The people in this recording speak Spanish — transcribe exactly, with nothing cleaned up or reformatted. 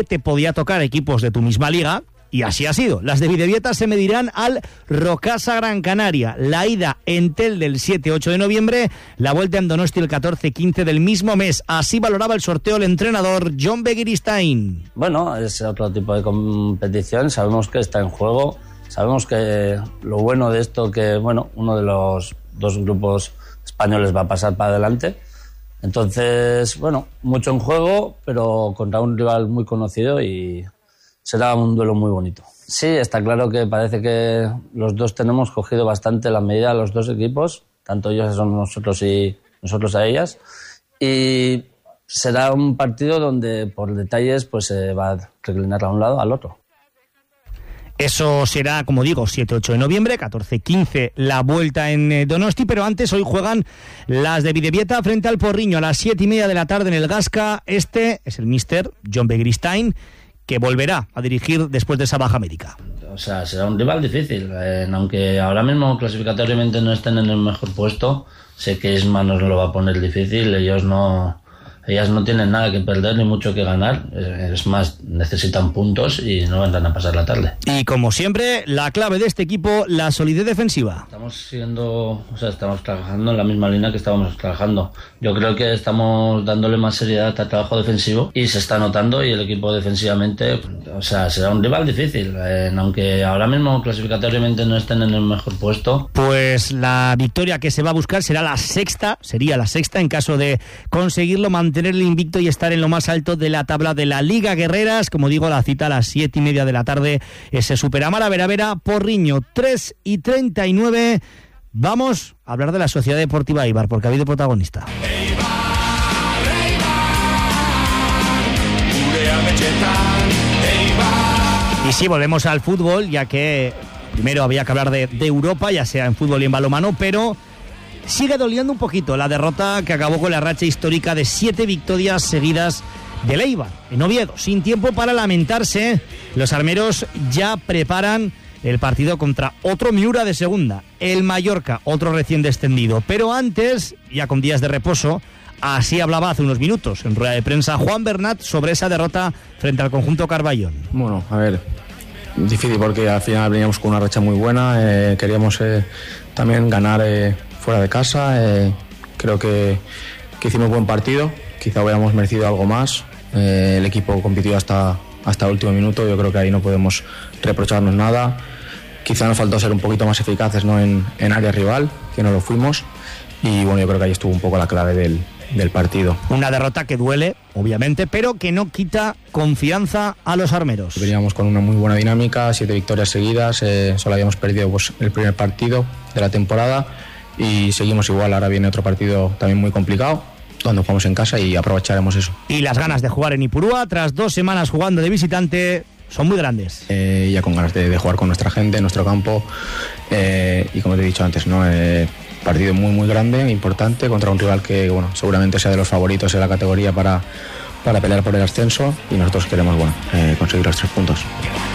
te podía tocar equipos de tu misma liga, y así ha sido. Las de Bidebieta se medirán al Rocasa Gran Canaria. La ida en Telde el siete ocho de noviembre, la vuelta en Donosti el catorce quince del mismo mes. Así valoraba el sorteo el entrenador Jon Begiristain. Bueno, es otro tipo de competición, sabemos que está en juego, sabemos que lo bueno de esto que, bueno, uno de los dos grupos españoles va a pasar para adelante. Entonces, bueno, mucho en juego, pero contra un rival muy conocido y será un duelo muy bonito. Sí, está claro que parece que los dos tenemos cogido bastante la medida a los dos equipos, tanto ellos son nosotros y nosotros a ellas, y será un partido donde por detalles pues se va a reclinar a un lado al otro. Eso será, como digo, siete ocho de noviembre, catorce quince la vuelta en Donosti, pero antes hoy juegan las de Bidebieta frente al Porriño a las siete y media de la tarde en el Gasca. Este es el míster Jon Begiristain, que volverá a dirigir después de esa baja médica. O sea, será un rival difícil, eh, aunque ahora mismo clasificatoriamente no estén en el mejor puesto, sé que Isma nos lo va a poner difícil, ellos no... Ellas no tienen nada que perder ni mucho que ganar, es más, necesitan puntos y no vendrán a pasar la tarde. Y como siempre, la clave de este equipo, la solidez defensiva. Estamos siendo, o sea, estamos trabajando en la misma línea que estábamos trabajando. Yo creo que estamos dándole más seriedad al trabajo defensivo y se está notando, y el equipo defensivamente, o sea, será un rival difícil, eh, aunque ahora mismo clasificatoriamente no estén en el mejor puesto. Pues la victoria que se va a buscar será la sexta, sería la sexta en caso de conseguirlo, mantener el invicto y estar en lo más alto de la tabla de la Liga Guerreras. Como digo, la cita a las siete y media de la tarde, ese Superamara Vera Vera Porriño, tres y treinta y nueve. Vamos a hablar de la Sociedad Deportiva Eibar, porque ha habido protagonista. Y sí, volvemos al fútbol, ya que primero había que hablar de, de Europa, ya sea en fútbol y en balonmano, pero sigue doliendo un poquito la derrota que acabó con la racha histórica de siete victorias seguidas del Eibar en Oviedo. Sin tiempo para lamentarse, los armeros ya preparan el partido contra otro Miura de segunda, el Mallorca, otro recién descendido. Pero antes, ya con días de reposo, así hablaba hace unos minutos en rueda de prensa Juan Bernat sobre esa derrota frente al conjunto Carballón. Bueno, a ver, difícil porque al final veníamos con una racha muy buena, eh, queríamos eh, también ganar eh, fuera de casa, eh, creo que, que hicimos buen partido, quizá hubiéramos merecido algo más, eh, el equipo compitió hasta, hasta el último minuto, yo creo que ahí no podemos reprocharnos nada, quizá nos faltó ser un poquito más eficaces, ¿no? en, en área rival, que no lo fuimos, y bueno, yo creo que ahí estuvo un poco la clave del, del partido. Una derrota que duele, obviamente, pero que no quita confianza a los armeros. Veníamos con una muy buena dinámica, siete victorias seguidas, eh, solo habíamos perdido pues, el primer partido de la temporada, y seguimos igual. Ahora viene otro partido también muy complicado, donde jugamos en casa, y aprovecharemos eso. Y las ganas de jugar en Ipurúa, tras dos semanas jugando de visitante, son muy grandes. Eh, ya con ganas de, de jugar con nuestra gente, en nuestro campo, eh, y como te he dicho antes, ¿no? Eh, partido muy muy grande, importante, contra un rival que bueno, seguramente sea de los favoritos en la categoría para, para pelear por el ascenso, y nosotros queremos bueno, eh, conseguir los tres puntos.